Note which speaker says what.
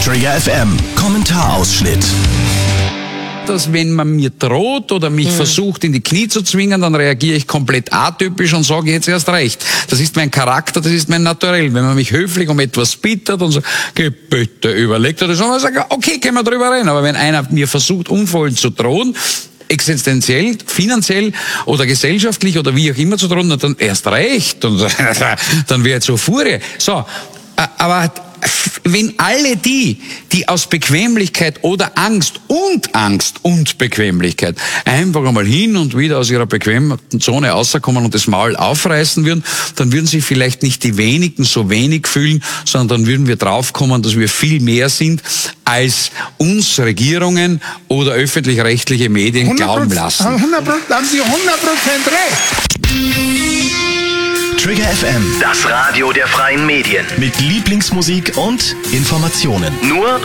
Speaker 1: Trigger FM Kommentarausschnitt.
Speaker 2: Dass wenn man mir droht oder mich versucht in die Knie zu zwingen, dann reagiere ich komplett atypisch und sage jetzt erst recht. Das ist mein Charakter, das ist mein Naturell. Wenn man mich höflich um etwas bittet und sagt, geh bitte, überleg dir das, und dann sage ich, okay, können wir drüber reden. Aber wenn einer mir versucht, unverhohlen zu drohen, existenziell, finanziell oder gesellschaftlich oder wie auch immer zu drohen, dann erst recht. Und dann wäre so Furie. So, aber wenn alle die aus Bequemlichkeit oder Angst und Bequemlichkeit einfach einmal hin und wieder aus ihrer bequemen Zone rauskommen und das Maul aufreißen würden, dann würden sich vielleicht nicht die wenigen so wenig fühlen, sondern dann würden wir draufkommen, dass wir viel mehr sind, als uns Regierungen oder öffentlich-rechtliche Medien glauben lassen.
Speaker 3: 100%, haben Sie 100% recht.
Speaker 1: Trigger FM,
Speaker 4: Das Radio der freien Medien.
Speaker 1: mit Lieblingsmusik und Informationen.
Speaker 4: Nur